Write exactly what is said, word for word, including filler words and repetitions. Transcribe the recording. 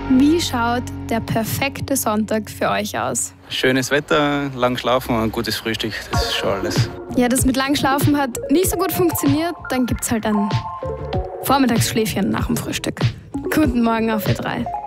Wie schaut der perfekte Sonntag für euch aus? Schönes Wetter, lang schlafen und ein gutes Frühstück, das ist schon alles. Ja, das mit lang schlafen hat nicht so gut funktioniert. Dann gibt es halt ein Vormittagsschläfchen nach dem Frühstück. Guten Morgen auf Wir drei.